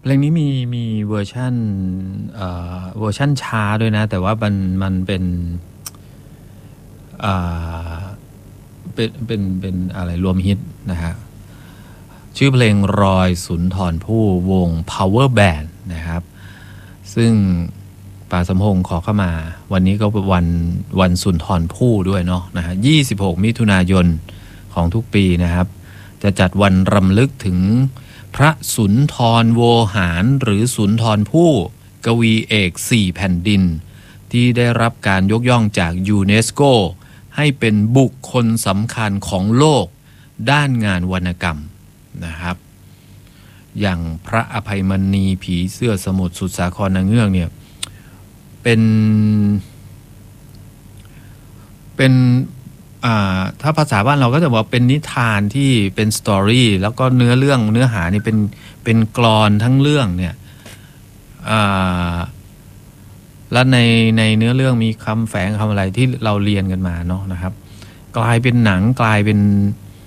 เพลงนี้มีเวอร์ชันเวอร์ชันช้าด้วยนะแต่ว่ามันเป็นอ่าเป็นอะไรรวมฮิตนะฮะชื่อเพลงรอยสุนทรภู่วง Power Band นะครับซึ่งป่าสมพงษ์ขอเข้ามาวันนี้ก็เป็นวันสุนทรภู่ด้วยเนาะนะฮะ26มิถุนายนของทุกปีนะครับจะจัดวันรำลึกถึงพระสุนทรโวหารหรือสุนทรภู่กวีเอก4แผ่นดินที่ได้รับการยกย่องจากยูเนสโกให้เป็นบุคคลสำคัญของโลกด้านงานวรรณกรรมนะครับอย่างพระอภัยมณีผีเสื้อสมุทรสุดสาครนางเงือกเนี่ยเป็นถ้าภาษาบ้านเราก็จะบอกเป็นนิทานที่เป็นสตอรี่แล้วก็เนื้อหานี่เป็นกลอนทั้งเรื่องเนี่ยแล้วในเนื้อเรื่องมีคำแฝงคำอะไรที่เราเรียนกันมาเนาะนะครับกลายเป็นหนังกลายเป็น